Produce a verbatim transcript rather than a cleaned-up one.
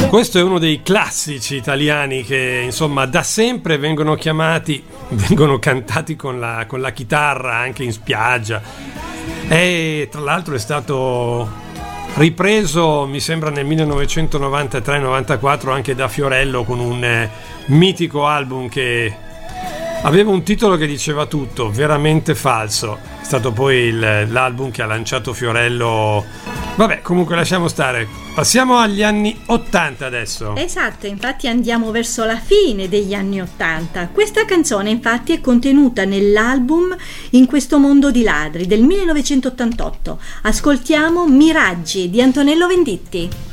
Questo è uno dei classici italiani che insomma da sempre vengono chiamati, vengono cantati con la, con la chitarra anche in spiaggia, e tra l'altro è stato ripreso mi sembra nel millenovecentonovantatré novantaquattro anche da Fiorello con un eh, mitico album che aveva un titolo che diceva tutto, Veramente falso. È stato poi il, l'album che ha lanciato Fiorello. Vabbè, comunque lasciamo stare. Passiamo agli anni ottanta adesso. Esatto, infatti andiamo verso la fine degli anni ottanta. Questa canzone infatti è contenuta nell'album In questo mondo di ladri del millenovecentottantotto. Ascoltiamo Miraggi di Antonello Venditti.